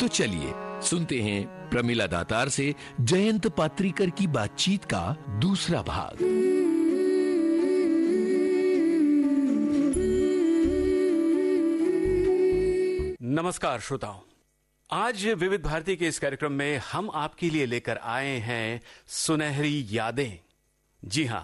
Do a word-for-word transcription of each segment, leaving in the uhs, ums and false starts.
तो चलिए सुनते हैं प्रमिला दातार से जयंत पात्रीकर की बातचीत का दूसरा भाग। नमस्कार श्रोताओं, आज विविध भारती के इस कार्यक्रम में हम आपके लिए लेकर आए हैं सुनहरी यादें। जी हां,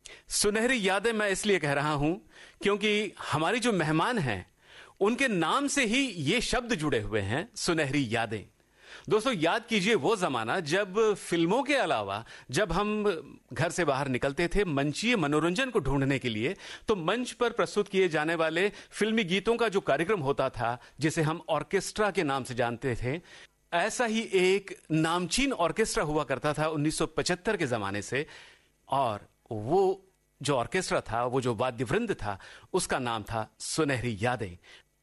सुनहरी यादें मैं इसलिए कह रहा हूं क्योंकि हमारी जो मेहमान हैं उनके नाम से ही ये शब्द जुड़े हुए हैं, सुनहरी यादें। दोस्तों, याद कीजिए वो जमाना जब फिल्मों के अलावा जब हम घर से बाहर निकलते थे मंचीय मनोरंजन को ढूंढने के लिए, तो मंच पर प्रस्तुत किए जाने वाले फिल्मी गीतों का जो कार्यक्रम होता था, जिसे हम ऑर्केस्ट्रा के नाम से जानते थे, ऐसा ही एक नामचीन ऑर्केस्ट्रा हुआ करता था उन्नीस सौ पचहत्तर के जमाने से। और वो जो ऑर्केस्ट्रा था, वो जो वाद्यवृंद था, उसका नाम था सुनहरी यादें।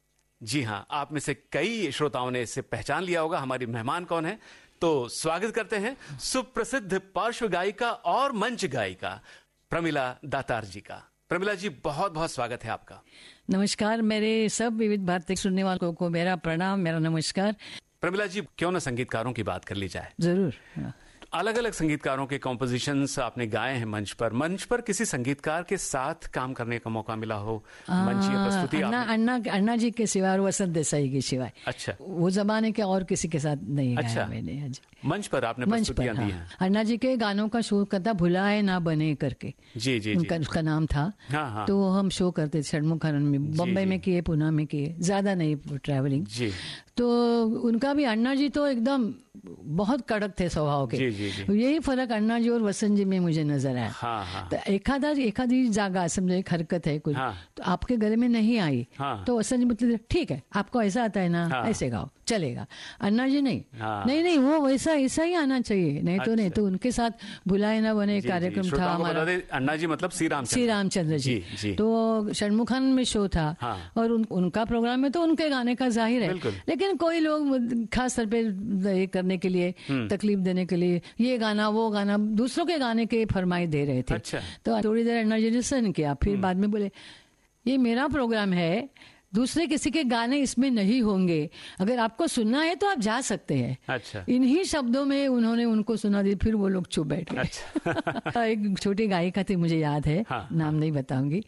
जी हां, आप में से कई श्रोताओं ने इसे पहचान लिया होगा। हमारी मेहमान कौन है, तो स्वागत करते हैं सुप्रसिद्ध पार्श्व गायिका और मंच गायिका प्रमिला दातार जी का। प्रमिला जी, बहुत बहुत स्वागत है आपका। नमस्कार, मेरे सब विविध भारती सुनने वालों को मेरा प्रणाम, मेरा नमस्कार। प्रमिला जी, क्यों ना संगीतकारों की बात कर ली जाए। जरूर। अलग अलग संगीतकारों के कॉम्पोजिशंस आपने गाए हैं मंच पर। मंच पर किसी संगीतकार के साथ काम करने का मौका मिला हो, मंचीय प्रस्तुति? अन्ना, अन्ना, अन्ना जी के सिवाय और वसंत देसाई के सिवाय। अच्छा। वो जमाने के और किसी के साथ नहीं गाया। अच्छा। मैंने मंच पर आपने प्रस्तुतियां दी हैं। अन्ना जी के गानों का शो करता भुलाए ना बने करके। जी जी उनका उसका नाम था। हाँ, हाँ। तो हम शो करते षणमुखानंद में, बम्बई में किए, पुणे में किए, ज्यादा नहीं ट्रैवलिंग। जी। तो उनका भी, अन्ना जी तो एकदम बहुत कड़क थे स्वभाव के। जी, जी, जी। यही फर्क अन्ना जी और वसंत जी में मुझे नजर आया। हाँ, हाँ। तो एखादा एखादी जागा समझो, एक हरकत है कुछ, हाँ। तो आपके गले में नहीं आई, हाँ। तो वसंत जी मतलब ठीक है, आपको ऐसा आता है ना, हाँ। ऐसे गाओ, चलेगा। अन्ना जी नहीं, हाँ। नहीं नहीं वो वैसा ऐसा ही आना चाहिए, नहीं तो नहीं। तो उनके साथ भुलाए ना बने कार्यक्रम था हमारा। अन्ना जी मतलब श्री रामचंद्र श्री रामचंद्र जी, जी, जी। तो षणमुखानंद में शो था। हाँ। और उन, उनका प्रोग्राम में तो उनके गाने का जाहिर है, लेकिन कोई लोग खास तौर पे ये करने के लिए, तकलीफ देने के लिए, ये गाना वो गाना, दूसरों के गाने के फरमाई दे रहे थे। अच्छा। तो थोड़ी देर अन्ना जी ने सहन किया, फिर बाद में बोले ये मेरा प्रोग्राम है, दूसरे किसी के गाने इसमें नहीं होंगे, अगर आपको सुनना है तो आप जा सकते हैं। अच्छा। इन्हीं शब्दों में उन्होंने उनको सुना दी, फिर वो लोग चुप बैठ गए। अच्छा। एक छोटी गायिका थी, मुझे याद है। हाँ, नाम हाँ। नहीं बताऊंगी।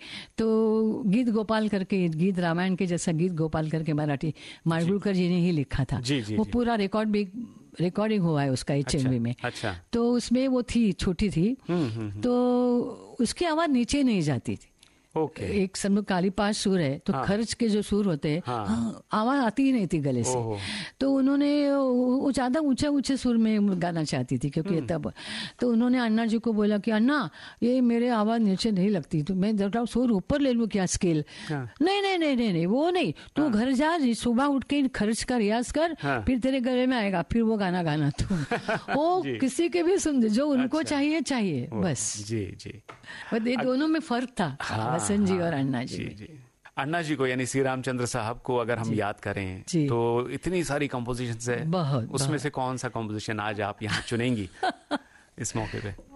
तो गीत गोपाल करके, गीत रामायण के जैसा गीत गोपाल करके मराठी, माडगुळकर जी ने ही लिखा था। जी, जी, वो जी। पूरा रिकॉर्ड भी रिकॉर्डिंग हुआ है उसका एच एम वी में। अच्छा। तो उसमें वो थी, छोटी थी, तो उसकी आवाज नीचे नहीं जाती थी। ओके। एक समझो काली पांच सुर है, तो हाँ। खर्च के जो सुर होते हैं, हाँ। हाँ, आवाज आती ही नहीं थी गले से। ओहो। तो उन्होंने वो ज्यादा ऊंचे ऊंचे सुर में गाना चाहती थी, क्योंकि तब तो उन्होंने अन्ना जी को बोला कि अन्ना, ये मेरे आवाज नीचे नहीं लगती, तो मैं जरा सुर ऊपर ले लूं क्या, स्केल? हाँ। नहीं नहीं नहीं नहीं नहीं वो नहीं, तू हाँ। घर जा, सुबह उठ के खर्च का रियाज कर, हाँ। फिर तेरे गले में आएगा, फिर वो गाना गाना तू। वो किसी के भी सुन, जो उनको अच्छा। चाहिए चाहिए बस। जी जी। ये दोनों में फर्क था, हाँ, वसंत जी हाँ, और अन्ना जी, जी, जी। अन्ना जी को, यानी श्री रामचंद्र साहब को अगर हम याद करें तो इतनी सारी कंपोजिशन है, बहुत, उसमें बहुत। से कौन सा कंपोजिशन आज आप यहाँ चुनेंगी इस मौके पे?